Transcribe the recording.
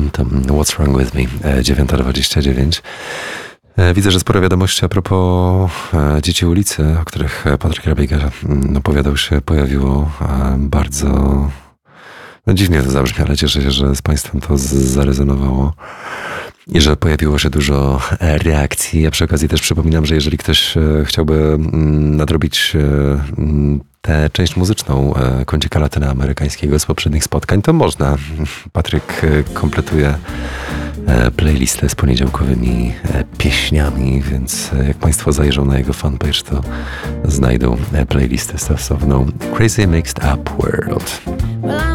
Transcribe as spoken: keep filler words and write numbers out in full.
dziewiąta. What's wrong with me? dziewiąta dwadzieścia dziewięć. Widzę, że sporo wiadomości a propos Dzieci ulicy, o których Patryk Rabejka opowiadał się, pojawiło bardzo... No dziwnie to zabrzmi, ale cieszę się, że z Państwem to z- zarezonowało i że pojawiło się dużo reakcji. Ja przy okazji też przypominam, że jeżeli ktoś chciałby nadrobić tę część muzyczną kącika latynoamerykańskiego z poprzednich spotkań, to można. Patryk kompletuje playlistę z poniedziałkowymi pieśniami, więc jak Państwo zajrzą na jego fanpage, to znajdą playlistę stosowną Crazy Mixed Up World.